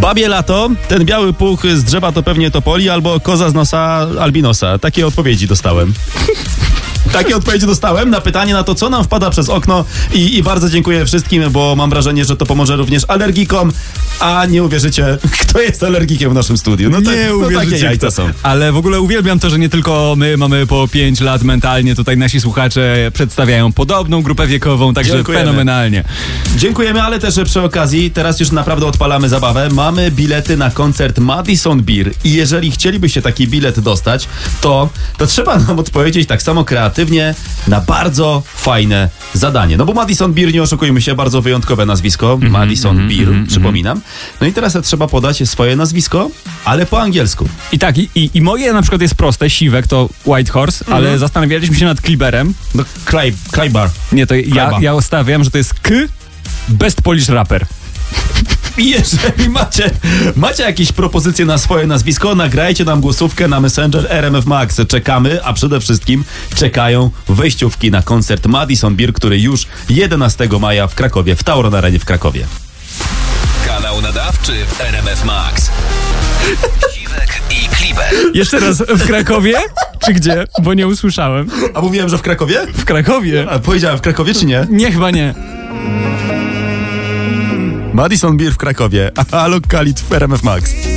Babie lato, ten biały puch z drzewa to pewnie topoli albo koza z nosa albinosa. Takie odpowiedzi dostałem. Takie odpowiedzi dostałem na pytanie na to, co nam wpada przez okno i bardzo dziękuję wszystkim, bo mam wrażenie, że to pomoże również alergikom, a nie uwierzycie, kto jest alergikiem w naszym studiu. No nie uwierzycie, takie jajca są. Ale w ogóle uwielbiam to, że nie tylko my mamy po 5 lat mentalnie, tutaj nasi słuchacze przedstawiają podobną grupę wiekową, także Dziękujemy. fenomenalnie. Dziękujemy, ale też przy okazji, teraz już naprawdę odpalamy zabawę. Mamy bilety na koncert Madison Beer i jeżeli chcielibyście taki bilet dostać, to trzeba nam odpowiedzieć tak samo kreatywnie na bardzo fajne zadanie. No bo Madison Beer, nie oszukujmy się, bardzo wyjątkowe nazwisko. Madison Beer, przypominam. No i teraz trzeba podać swoje nazwisko, ale po angielsku. I tak, i moje na przykład jest proste, Siwek to White Horse, ale zastanawialiśmy się nad Kliberem. No, Klejbar. Nie, to ja stawiam, że to jest Best Polish Rapper. I jeżeli macie jakieś propozycje na swoje nazwisko, nagrajcie nam głosówkę na Messenger RMF Max. Czekamy, a przede wszystkim czekają wejściówki na koncert Madison Beer, który już 11 maja w Krakowie, w Tauron Arenie w Krakowie. Kanał nadawczy w RMF Max. Siwek i Kliber. Jeszcze raz, w Krakowie? Czy gdzie? Bo nie usłyszałem. A mówiłem, że w Krakowie? W Krakowie. A powiedziałem w Krakowie, czy nie? Nie, chyba nie. Madison Beer w Krakowie, a Alok Khalid w RMF Max.